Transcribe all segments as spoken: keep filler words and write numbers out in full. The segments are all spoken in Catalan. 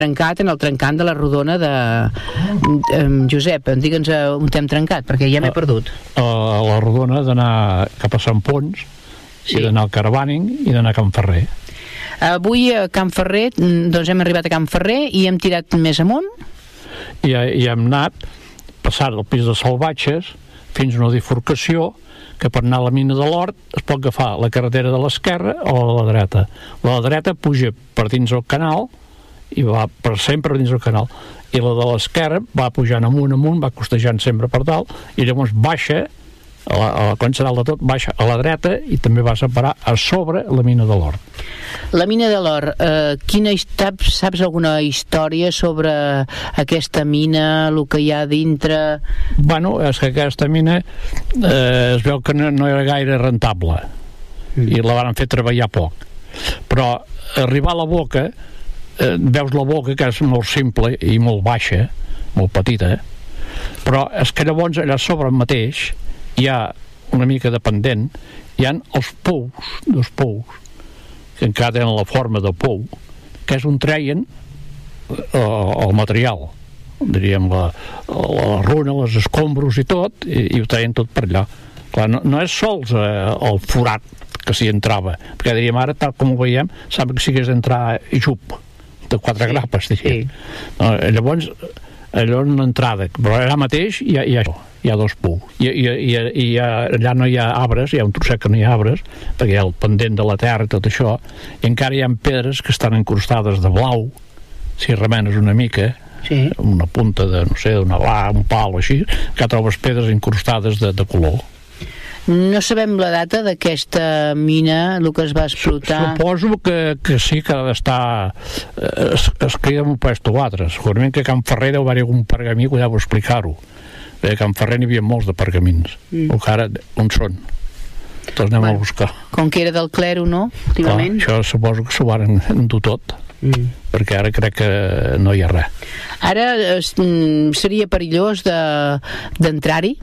trencat en el trencant de la rodona de... Um, Josep, digue'ns on t'hem trencat, perquè ja m'he perdut. A, a la rodona d'anar cap a Sant Pons, sí. I d'anar al Caravaning i d'anar a Can Ferrer. Avui a Can Ferrer, doncs hem arribat a Can Ferrer i hem tirat més amunt. I, i hem anat passant el pis de Salvatges fins a una bifurcació que per anar a la mina de l'Hort es pot agafar la carretera de l'esquerra o a la dreta. La de la dreta puja per dins el canal i va per sempre dins el canal, i la de l'esquerra va pujant amunt amunt, va costejant sempre per dalt, i llavors baixa a la, a la conxa dalt de tot, baixa a la dreta i també va separar a sobre la mina de l'Hort. La mina de l'Hort, eh, quina, saps, saps alguna història sobre aquesta mina, el que hi ha dintre? Bueno, és que aquesta mina eh, es veu que no, no era gaire rentable, mm. i la van fer treballar poc, però arribar a la boca, eh, veus la boca que és molt simple i molt baixa, molt petita, però és que llavors allà sobre mateix hi ha una mica de pendent, hi ha els pous, dos pous que encara tenen la forma de pou, que és on treien eh, el material, diríem la, la runa, les escombros i tot, i, i ho treien tot per allà. Clar, no, no és sols eh, el forat que s'hi entrava, perquè diríem ara, tal com ho veiem, sembla que sigués d'entrar xup de quatre sí, grapes, diríem. Sí. No, llavors, allò és una entrada, però allà mateix hi ha, hi ha, hi ha dos pous. I, i, i, i allà no hi ha arbres, hi ha un trosset que no hi ha arbres, perquè hi ha el pendent de la terra i tot això, i encara hi ha pedres que estan encrustades de blau, si remenes una mica, sí. Una punta de, no sé, d'una bla, un pal o així, que trobes pedres incrustades de, de color. No sabem la data d'aquesta mina, el que es va explotar. Suposo que, que sí que ha d'estar es, es crida un puesto o altre. Segurament que a Can Ferrer deu haver algun pergamí que deu explicar-ho. A Can Ferrer n'hi havia molts de pergamins, mm. o que ara on són? Tots anem bueno, a buscar. Com que era del clero, no? Últimament. Clar, això suposo que s'ho van endur tot, mm. perquè ara crec que no hi ha res. Ara es, seria perillós de, d'entrar-hi?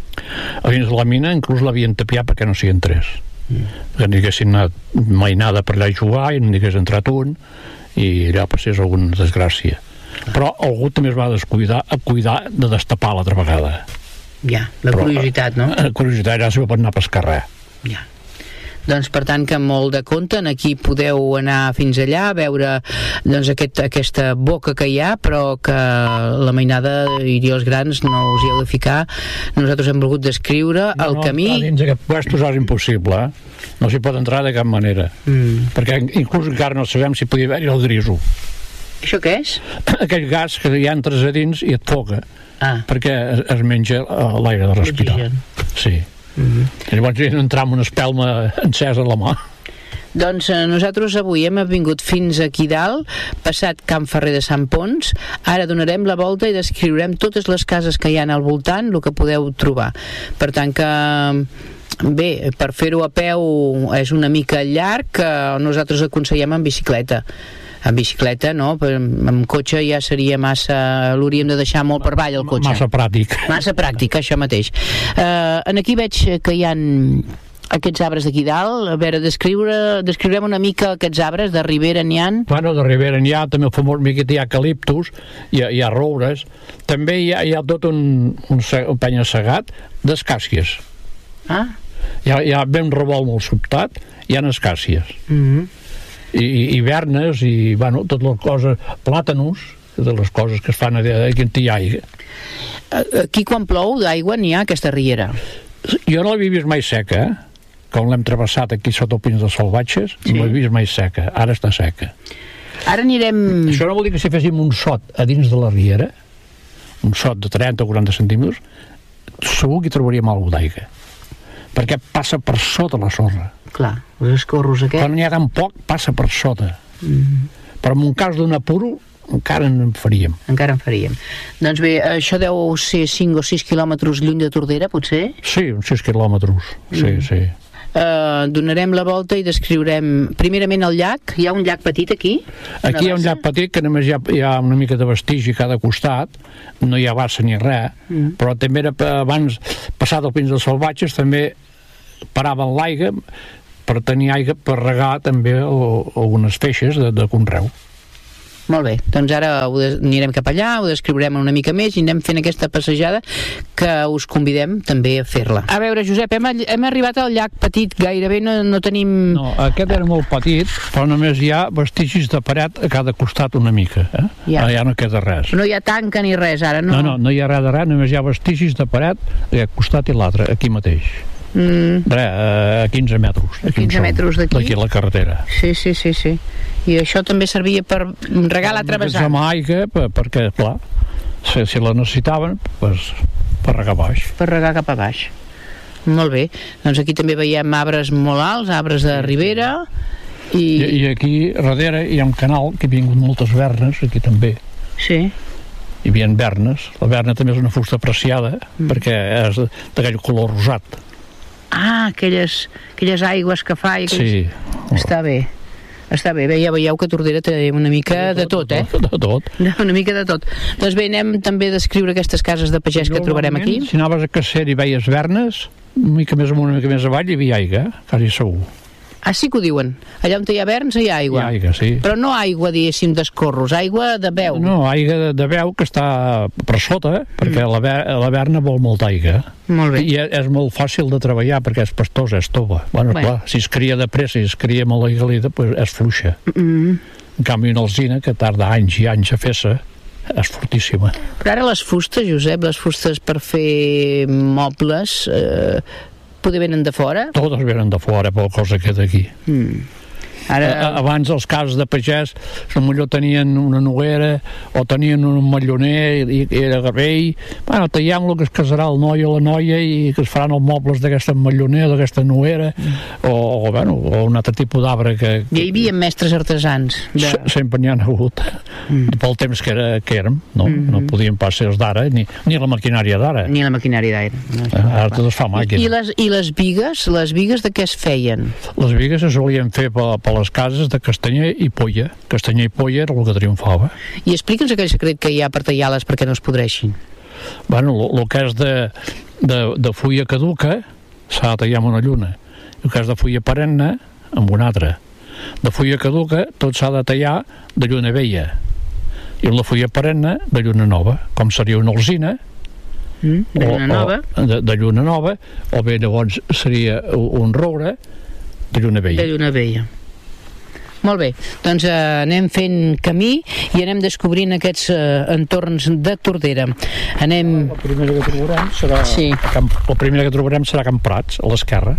A dins de la mina inclús l'havien tapiat perquè no s'hi entrés, mm. que n'hi haguessin anat mainada per allà a jugar i n'hi hagués entrat un i allà passés alguna desgràcia, però algú també es va descuidar a cuidar de destapar l'altra vegada. Ja, la però, curiositat, no? La curiositat ja s'ho pot anar a pescar res. Ja. Doncs per tant que molt de compte, aquí podeu anar fins allà a veure doncs, aquest, aquesta boca que hi ha, però que la mainada i els grans no us hi heu de ficar. Nosaltres hem volgut descriure no, el no, camí. No, dins aquest puesto és impossible, eh? No s'hi pot entrar de cap manera, mm. perquè inclús encara no sabem si podia haver-hi el driso. Això què és? Aquell gas que hi entres a dins i et foga, ah. perquè es, es menja l'aire de respirar. Sí. Mm-hmm. Llavors ja entrar amb una espelma encesa a la mà. Doncs eh, nosaltres avui hem vingut fins aquí dalt, passat Can Ferrer de Sant Pons. Ara donarem la volta i descriurem totes les cases que hi ha al voltant, el que podeu trobar. Per tant que bé, per fer-ho a peu és una mica llarg, que nosaltres aconsellem en bicicleta. En bicicleta, no? Amb cotxe ja seria massa... L'hauríem de deixar molt per avall, el cotxe. Massa pràctic. Massa pràctic, això mateix. Uh, en aquí veig que hi ha aquests arbres d'aquí dalt. A veure, descriure, descriurem una mica aquests arbres. De ribera n'hi ha? Bueno, de ribera n'hi ha, també el famós miquet hi ha eucaliptus, hi ha, hi ha roures. També hi ha, hi ha tot un, un, un penya-segat d'escàcies. Ah? Hi ha, hi ha ben revolt molt sobtat, hi ha escàcies. Mhm. I, i vernes i, bueno, totes les coses, plàtanos, de les coses que es fan aquí on hi ha aigua. Aquí quan plou d'aigua n'hi ha aquesta riera? Jo no l'he vist mai seca, eh? Com l'hem travessat aquí sota el Pins dels Salvatges, sí. No l'he vist mai seca, ara està seca. Ara anirem... Això no vol dir que si féssim un sot a dins de la riera, un sot de trenta o quaranta centímetres, segur que hi trobaríem alguna d'aigua, perquè passa per sota la sorra. Clar, els escorros aquests... Quan n'hi ha tan poc, passa per sota. Mm-hmm. Però en un cas d'un apuro, encara en faríem. Encara en faríem. Doncs bé, això deu ser cinc o sis quilòmetres lluny de Tordera, potser? Sí, uns sis quilòmetres, sí, mm. sí. Uh, donarem la volta i descriurem primerament el llac. Hi ha un llac petit aquí? Aquí hi ha un llac petit que només hi ha, hi ha una mica de vestigi a cada costat, no hi ha bassa ni res, mm. però també era abans, passat el Pins dels Salvatges, també paraven l'aigua per tenir aigua per regar també algunes feixes de, de conreu. Molt bé, doncs ara ho de, anirem cap allà, ho descriurem una mica més i anem fent aquesta passejada que us convidem també a fer-la. A veure, Josep, hem, hem arribat al llac Petit, gairebé no, no tenim... No, aquest era molt petit, però només hi ha vestigis de paret a cada costat una mica, eh? Ja, ja no queda res. No hi ha tanca ni res, ara, no? No, no, no hi ha res de res, només hi ha vestigis de paret a aquest costat i l'altre, aquí mateix. Mm. Re, a quinze metres. A quinze metres d'aquí? D'aquí la carretera. Sí, sí, sí, sí. I això també servia per regar la travessada. Amb aigua, per, perquè, clar, si, si la necessitaven, pues, per regar baix. Per regar cap a baix. Molt bé. Doncs aquí també veiem arbres molt alts, arbres de ribera. I, I, i aquí, darrere, hi ha un canal que hi ha vingut moltes vernes, aquí també. Sí. Hi havia vernes. La verna també és una fusta apreciada, mm. perquè és d'aquell color rosat. Ah, aquelles, aquelles aigües que fa i aquells... Sí. Està bé. Està bé, bé, ja veieu que Tordera té una mica de tot, eh? De tot. Una mica de tot. Doncs bé, anem també a descriure aquestes cases de pagès que trobarem aquí. Si anaves a Cacer i veies vernes, una mica més amunt, una mica més avall, hi havia aigua, quasi segur. Ah, sí que ho diuen. Allà on hi ha verns hi ha aigua. Hi ha aigua, sí. Però no aigua, diguéssim, d'escorros, aigua de veu. No, aigua de, de veu que està per sota, eh? perquè mm. la, ver, la verna vol molta aigua. Molt bé. I és molt fàcil de treballar perquè és pastosa, és tova. Bueno, bueno. Clar, si es cria de pressa i es cria molt aigualida, pues és fluixa. Mm. En canvi, una alzina, que tarda anys i anys a fer-se, és fortíssima. Però ara les fustes, Josep, les fustes per fer mobles... Eh, poder venen de fora? Totes venen de fora, per cosa que d'aquí. Mm. Ara... Abans els casos de pagès potser tenien una noguera o tenien un malloner i, i era vell, bueno, tallem-lo que es casarà el noi o la noia i que es faran els mobles d'aquesta malloner o d'aquesta noguera mm. o, o, bueno, o un altre tipus d'arbre que, que... Hi havia mestres artesans de... Se, sempre n'hi ha hagut mm. pel temps que, era, que érem no, mm -hmm. no podien pas ser els d'ara ni, ni la maquinària d'ara ni la maquinària d'ara no, ara tot es fa màquina. I, i, les, i les bigues les bigues de què es feien? Les bigues es solien fer per, per les cases de castanyer i polla. Castanyer i polla era el que triomfava. I explica'ns aquell secret que hi ha per tallar-les perquè no es podreixin. Bueno, el que és de, de, de fulla caduca s'ha de tallar amb una lluna. El que és de fulla perenne amb una altra. De fulla caduca tot s'ha de tallar de lluna vella. I la fulla perenne de lluna nova, com seria una alzina mm, de lluna o, nova o, de, de lluna nova, o bé llavors seria un roure de lluna vella. De lluna vella. Molt bé, doncs eh, anem fent camí i anem descobrint aquests eh, entorns de Tordera. Anem... La primera que trobarem serà... Sí. Camp, la primera que trobarem serà Camp Prats, a l'esquerra.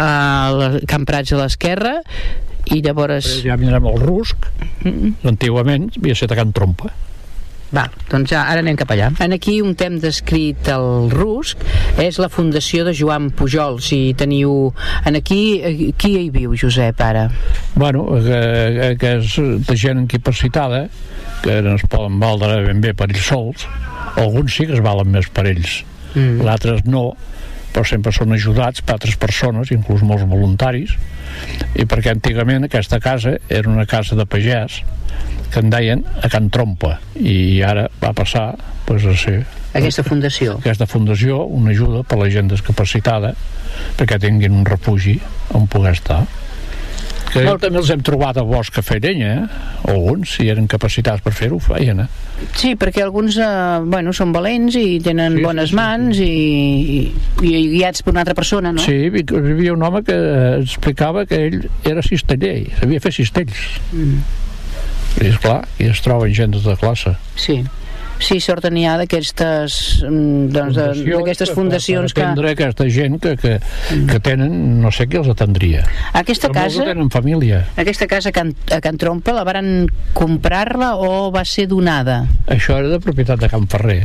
A Camp Prats a l'esquerra i llavors... Però ja vindrem al Rusc, mm-hmm. Antigament havia estat a Can Trompa. Va, doncs ja, ara anem cap allà. En aquí on hem descrit el Rusc és la fundació de Joan Pujol. Si teniu... En aquí, qui hi viu, Josep, ara? Bueno, que, que és de gent incapacitada, que no es poden valdre ben bé per ells sols. Alguns sí que es valen més per ells. Mm. L'altres no, però sempre són ajudats per altres persones, inclús molts voluntaris. I perquè antigament aquesta casa era una casa de pagès que en deien a Can Trompa i ara va passar pues, a ser aquesta fundació aquesta fundació, una ajuda per la gent discapacitada perquè tinguin un refugi on poder estar que Molt... també els hem trobat a bosc a fer llenya eh? Alguns, si eren capacitats per fer-ho, feien eh? Sí, perquè alguns eh, bueno, són valents i tenen sí, bones sí, mans sí. I, i guiats per una altra persona, no? Sí, hi havia un home que explicava que ell era cisteller, sabia fer cistells mm. I esclar, i es troben gent de tota classe. Sí, sí, sort n'hi ha d'aquestes doncs, d'aquestes fundacions per, per atendre que... aquesta gent que, que, mm. que tenen, no sé qui els atendria. Aquesta però casa... tenen família. Aquesta casa a Can, a Can Trompa la varen comprar-la o va ser donada? Això era de propietat de Can Ferrer.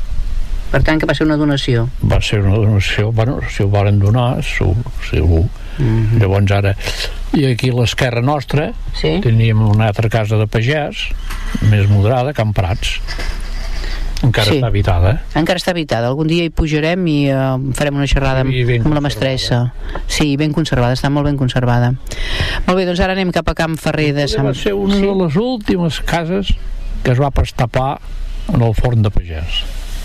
Per tant, que va ser una donació. Va ser una donació, bueno, si ho varen donar, si, si ho... Mm-hmm. Llavors ara... I aquí a l'esquerra nostra sí? Teníem una altra casa de pagès, més moderada, Can Prats. Encara sí. Està habitada. Encara està habitada. Algun dia hi pujarem i uh, farem una xerrada amb, amb la mestressa. Sí, ben conservada, està molt ben conservada. Molt bé, doncs ara anem cap a Can Ferrer de Sant... Va ser una sí? de les últimes cases que es va pastapar en el forn de pagès.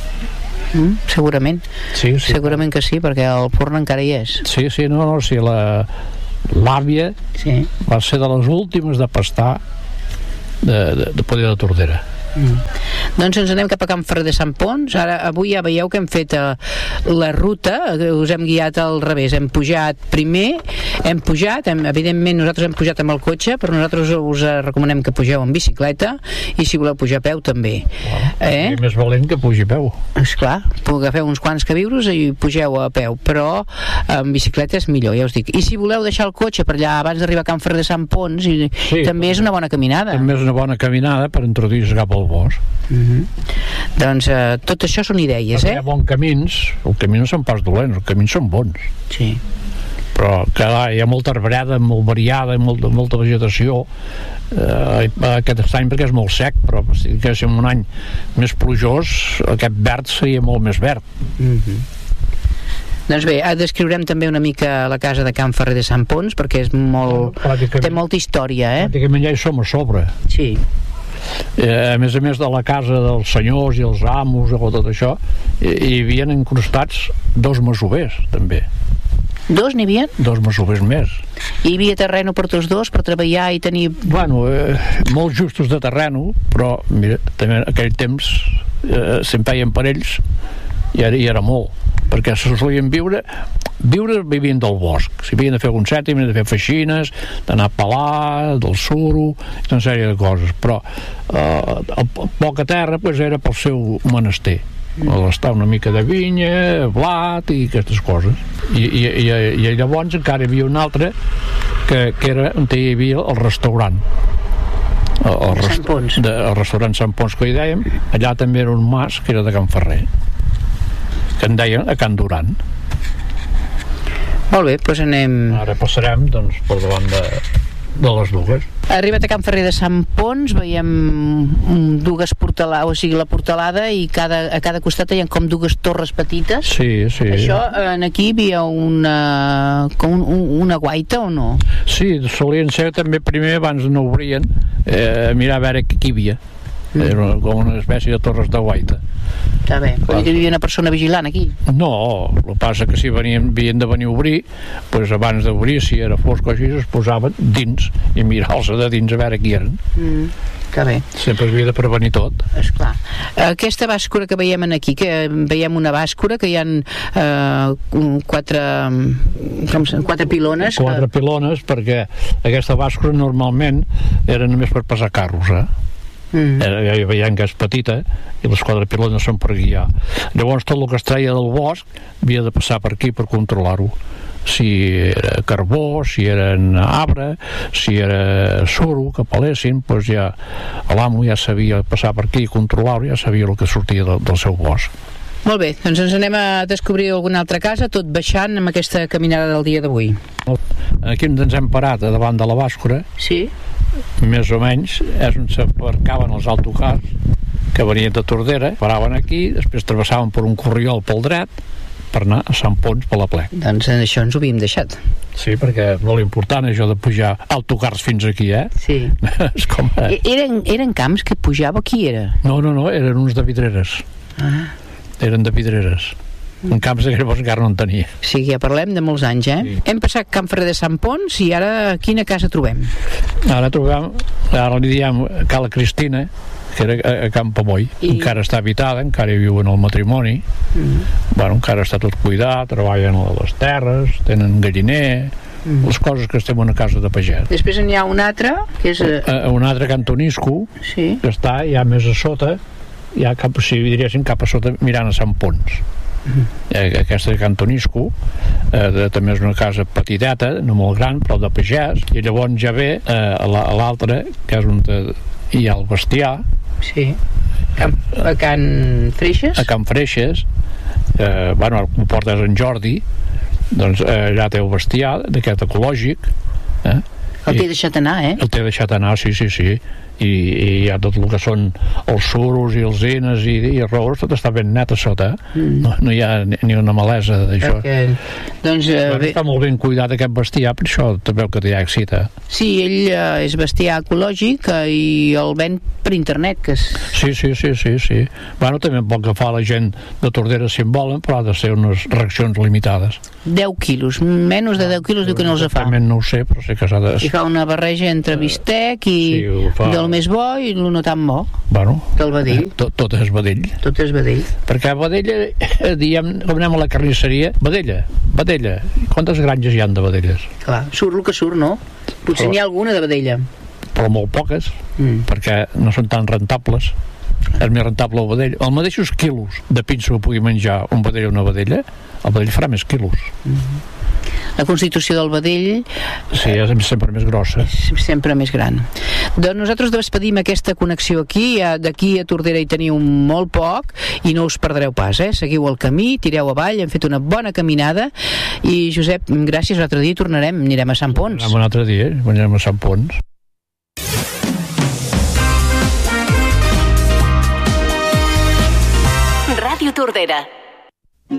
Mm, segurament. Sí, sí. Segurament que sí, perquè el forn encara hi és. Sí, sí, no, no, sí, la... l'àvia sí. Va ser de les últimes de pastar de, de, de poder de Tordera. Mm. Doncs ens anem cap a Can Ferrer de Sant Ponç. Ara, avui ja veieu que hem fet uh, la ruta, us hem guiat al revés, hem pujat primer, hem pujat, hem, evidentment nosaltres hem pujat amb el cotxe, però nosaltres us recomanem que pugeu en bicicleta, i si voleu pujar a peu també. Wow. Eh? És més valent que pugi a peu. Esclar, agafeu uns quants queviures i pugeu a peu, però en bicicleta és millor, ja us dic. I si voleu deixar el cotxe per allà abans d'arribar a Can Ferrer de Sant Ponç, i, sí, també és una bona caminada. També és una bona caminada per introduir-se cap al bosc. Mm-hmm. Doncs uh, tot això són idees, eh? Hi ha bons camins, els camins no són pas dolents, els camins són bons. Sí. Però que hi ha molta arbreda, molt variada, molta, molta vegetació. Eh, aquest any perquè és molt sec, però si diguéssim un any més plujós, aquest verd seria molt més verd. Mm-hmm. Doncs bé, descriurem també una mica la casa de Can Ferrer de Sant Ponç, perquè és molt... té molta història, eh? Pràcticament ja hi som a sobre. Sí. Eh, a més a més de la casa dels senyors i els amos o tot això, hi, hi havia incrustats dos masovers també. Dos n'hi havia? Dos masovers més. Hi havia terreno per tots dos per treballar i tenir... Bueno, eh, molt justos de terreno, però mira, també en aquell temps eh, se'n feien per ells i ara hi era molt, perquè se solien viure viure vivint del bosc. Si havien de fer algun cèntim, havien de fer feixines, d'anar a pelar, del suro, una sèrie de coses, però eh, el poca terra pues, era pel seu menester. Mm. Estar una mica de vinya, blat i aquestes coses. I, i, i, i llavors encara hi havia un altre que, que era on hi havia el restaurant. El, el, rest, Sant Ponç. De, el restaurant Sant Ponç que hi dèiem, allà també era un mas que era de Can Ferrer, que en deien a Can Duran. Molt bé, doncs anem... Ara passarem doncs, per davant de, de les dues. Arribat a Can Ferrer de Sant Ponç veiem dues portalades, o sigui la portalada, i cada, a cada costat hi ha com dues torres petites. Sí, sí. Això, en aquí hi havia una, com un, una guaita o no? Sí, solien ser també primer, abans no obrien, eh, mirar a veure què hi havia. Era com una espècie de torres de guaita. Està bé, vull dir que hi havia una persona vigilant aquí? No, el que passa que si venien, havien de venir a obrir, doncs abans d'obrir, si era fosc o així, es posaven dins i mirar-se de dins a veure qui eren. Mm, que bé. Sempre havia de prevenir tot. Esclar. Aquesta bàscula que veiem aquí, que veiem una bàscula que hi ha eh, quatre com se, quatre pilones. Quatre que... pilones, perquè aquesta bàscula normalment era només per passar carros, eh? Mm. Ja veiem que és petita i les quatre pilones són per guiar. Llavors tot el que es treia del bosc havia de passar per aquí per controlar-ho, si era carbó, si eren arbre, si era suro que pelessin, doncs ja l'amo ja sabia passar per aquí i controlar-ho, ja sabia el que sortia de, del seu bosc. Molt bé, doncs ens anem a descobrir alguna altra casa, tot baixant amb aquesta caminada del dia d'avui. Aquí ens hem parat a davant de la bàscula. Sí. Més o menys és on s'aparcaven els autocars que venien de Tordera, paraven aquí, després travessaven per un corriol pel dret per anar a Sant Ponç per la Plec. Doncs això ens ho havíem deixat. Sí, perquè és molt important això de pujar autocars fins aquí, eh? Sí. És com... Eh? Eren, eren camps que pujava, qui era? No, no, no, eren uns de Vidreres. Ah. Eren de Vidreres. En camps de llavors encara no en tenia. Sí, ja parlem de molts anys, eh? Sí. Hem passat Can Ferrer de Sant Ponç i ara quina casa trobem? Ara trobem, ara li diem Cala Cristina, que era a Can Pamoll. I... encara està habitada, encara hi viuen el matrimoni. Mm. Bueno, encara està tot cuidat, treballen a les terres, tenen galliner, mm. les coses que estem en una casa de pagès. Després n'hi ha un altre, que és... Uh, un altre Cantonisco, sí. Que està ja més a sota, ja cap, si diríssim cap a sota mirant a Sant Ponç. Mm-hmm. Aquesta de Cantonisco, eh, de, també és una casa petiteta, no molt gran, però de pagès, i llavors ja ve eh, l'altra, que és on hi ha el bestiar. Sí. A, a Can Freixes? A Can Freixes, eh, bueno, el porta és en Jordi, doncs eh, allà té el bestiar d'aquest ecològic, eh? El té deixat anar, eh? El té deixat anar, sí, sí, sí. I, i hi ha tot el que són els suros i els eines i, i els roures, tot està ben net a sota, eh? mm. no, no hi ha ni, ni una malesa d'això. Perquè, doncs, eh, bé... està molt ben cuidat aquest bestiar, per això també que té èxit, eh? Sí, ell eh, és bestiar ecològic eh, i el ven per internet, que és... Sí, sí, sí, sí, sí. Bueno, també pot agafar la gent de Tordera si en volen, però ha de ser unes reaccions limitades. deu quilos, menys de deu quilos diu que no els fa. Realment no ho sé, però sé que s'ha de... I fa una barreja entre bistec i sí, fa... del el més bo i el no tan bo. Bueno, del vedell. Tot, tot és vedell. Tot és vedell. Perquè a vedella, diem, com anem a la carnisseria, vedella, vedella. Quantes granges hi han de vedelles? Clar, surt el que surt, no? Potser n'hi ha alguna de vedella. Però molt poques, mm. perquè no són tan rentables. És més rentable el vedell. Els mateixos quilos de pinso que pugui menjar un vedell o una vedella, el vedell farà més quilos. Mm-hmm. La constitució del vedell... Sí, és sempre més grossa. Sempre més gran. Doncs nosaltres despedim aquesta connexió aquí. D'aquí a Tordera hi teniu molt poc i no us perdreu pas, eh? Seguiu el camí, tireu avall, hem fet una bona caminada i, Josep, gràcies, l'altre dia tornarem, anirem a Sant Pons. Anem un altre dia, anirem a Sant Pons. Ràdio Tordera.